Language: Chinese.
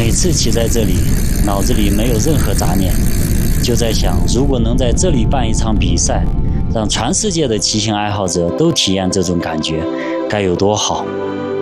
每次骑在这里，脑子里没有任何杂念，就在想，如果能在这里办一场比赛，让全世界的骑行爱好者都体验这种感觉，该有多好。